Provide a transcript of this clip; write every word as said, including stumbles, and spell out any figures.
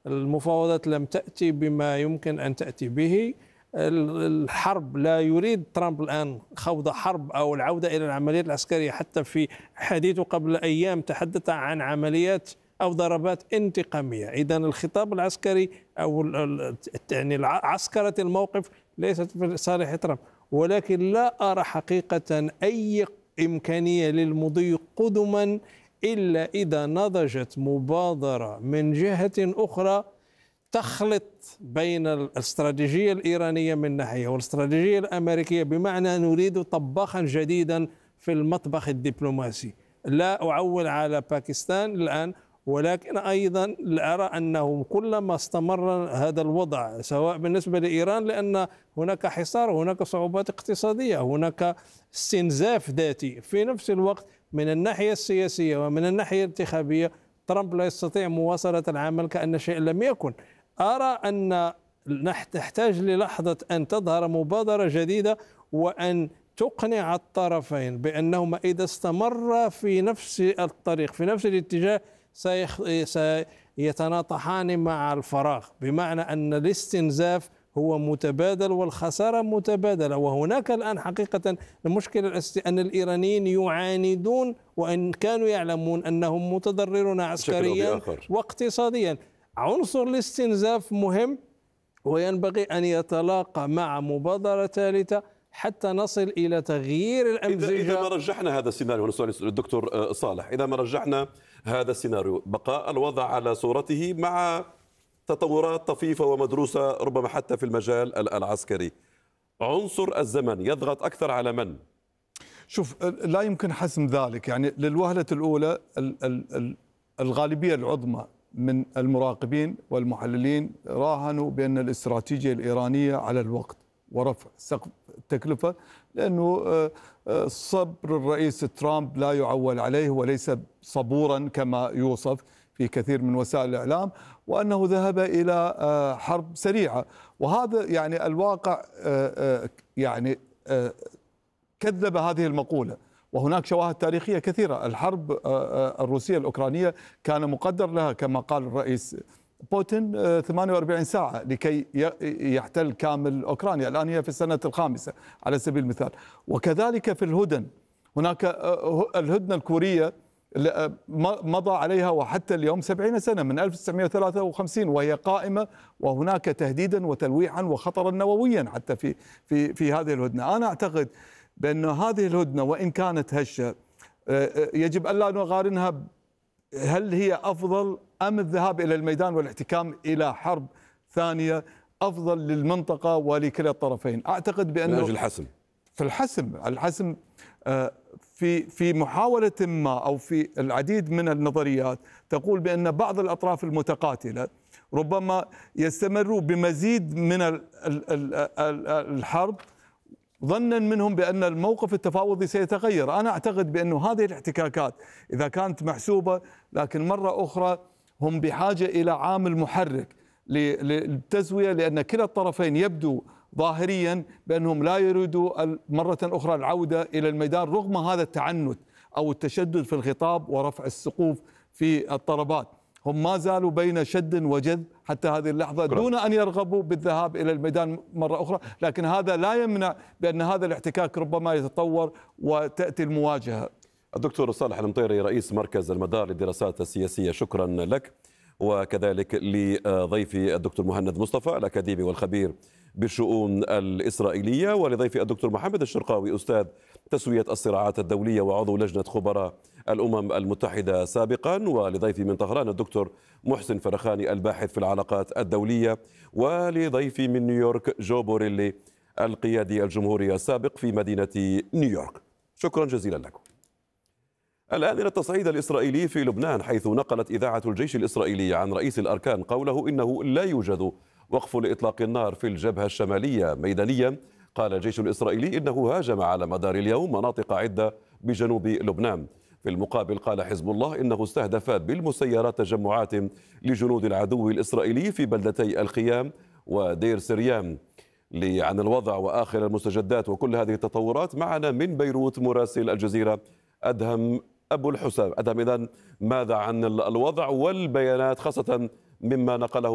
المفاوضات لم تأتي بما يمكن أن تأتي به. الحرب، لا يريد ترامب الآن خوض حرب أو العودة إلى العمليات العسكرية. حتى في حديثه قبل أيام تحدث عن عمليات أو ضربات انتقامية. إذن الخطاب العسكري أو يعني عسكرة الموقف ليست في صالح ترامب، ولكن لا أرى حقيقة أي إمكانية للمضي قدما إلا إذا نضجت مبادرة من جهة أخرى تخلط بين الاستراتيجية الإيرانية من ناحية والاستراتيجية الأمريكية، بمعنى نريد طباخا جديدا في المطبخ الدبلوماسي. لا أعول على باكستان الآن، ولكن أيضا أرى أنه كلما استمر هذا الوضع سواء بالنسبة لإيران، لأن هناك حصار، هناك صعوبات اقتصادية، هناك استنزاف ذاتي، في نفس الوقت من الناحية السياسية ومن الناحية الانتخابية ترامب لا يستطيع مواصلة العمل كأن شيء لم يكن. أرى أن نحتاج للحظة أن تظهر مبادرة جديدة وأن تقنع الطرفين بأنهما إذا استمر في نفس الطريق في نفس الاتجاه سيتناطحان مع الفراغ، بمعنى أن الاستنزاف هو متبادل والخسارة متبادلة. وهناك الآن حقيقة المشكلة الأساسية أن الإيرانيين يعاندون وإن كانوا يعلمون أنهم متضررون عسكريا واقتصاديا. عنصر الاستنزاف مهم وينبغي أن يتلاقى مع مبادرة ثالثة حتى نصل إلى تغيير الأمزجة. إذا ما رجحنا هذا السيناريو، نسأل الدكتور صالح، إذا ما رجحنا هذا السيناريو بقاء الوضع على صورته مع تطورات طفيفة ومدروسة ربما حتى في المجال العسكري، عنصر الزمن يضغط أكثر على من؟ شوف، لا يمكن حسم ذلك. يعني للوهلة الأولى الغالبية العظمى من المراقبين والمحللين راهنوا بأن الاستراتيجية الإيرانية على الوقت ورفع سقف التكلفة، لأنه صبر الرئيس ترامب لا يعول عليه وليس صبورا كما يوصف في كثير من وسائل الإعلام، وأنه ذهب إلى حرب سريعة. وهذا يعني الواقع يعني كذب هذه المقولة، وهناك شواهد تاريخية كثيرة. الحرب الروسية الأوكرانية كان مقدر لها كما قال الرئيس بوتين ثمانية وأربعين ساعة لكي يحتل كامل أوكرانيا. الآن هي في السنة الخامسة على سبيل المثال. وكذلك في الهدن، هناك الهدنة الكورية مضى عليها وحتى اليوم سبعين سنة من ألف وتسعمئة وثلاثة وخمسين وهي قائمة، وهناك تهديدا وتلويحا وخطرا نوويا حتى في في في هذه الهدنة. أنا أعتقد بأن هذه الهدنة وإن كانت هشة يجب ألا نقارنها هل هي أفضل أم الذهاب إلى الميدان والاحتكام إلى حرب ثانية أفضل للمنطقة ولكلا الطرفين. أعتقد بأنه من أجل الحسم، في الحسم الحسم في في محاولة ما أو في العديد من النظريات تقول بأن بعض الأطراف المتقاتلة ربما يستمروا بمزيد من الحرب ظنا منهم بأن الموقف التفاوضي سيتغير. أنا أعتقد بأن هذه الاحتكاكات إذا كانت محسوبة، لكن مرة أخرى هم بحاجة إلى عامل محرك للتسوية، لأن كلا الطرفين يبدو ظاهريا بأنهم لا يريدوا مرة أخرى العودة إلى الميدان رغم هذا التعنت أو التشدد في الخطاب ورفع السقوف في الطلبات. هم ما زالوا بين شد وجذب حتى هذه اللحظة دون أن يرغبوا بالذهاب إلى الميدان مرة أخرى، لكن هذا لا يمنع بأن هذا الاحتكاك ربما يتطور وتأتي المواجهة. الدكتور صالح المطيري رئيس مركز المدار للدراسات السياسية، شكرا لك، وكذلك لضيفي الدكتور مهند مصطفى الأكاديمي والخبير بالشؤون الإسرائيلية، ولضيفي الدكتور محمد الشرقاوي أستاذ تسوية الصراعات الدولية وعضو لجنة خبراء الأمم المتحدة سابقا، ولضيفي من طهران الدكتور محسن فرخاني الباحث في العلاقات الدولية، ولضيفي من نيويورك جو بوريلي القيادي الجمهوري السابق في مدينة نيويورك. شكرا جزيلا لكم. الآن إلى التصعيد الإسرائيلي في لبنان، حيث نقلت إذاعة الجيش الإسرائيلي عن رئيس الأركان قوله إنه لا يوجد وقف لإطلاق النار في الجبهة الشمالية. ميدانيا قال الجيش الإسرائيلي إنه هاجم على مدار اليوم مناطق عدة بجنوب لبنان. في المقابل قال حزب الله إنه استهدف بالمسيرات تجمعات لجنود العدو الإسرائيلي في بلدتي الخيام ودير سريان. عن الوضع وآخر المستجدات وكل هذه التطورات معنا من بيروت مراسل الجزيرة أدهم أبو الحسام. أدهم، إذن ماذا عن الوضع والبيانات خاصة مما نقله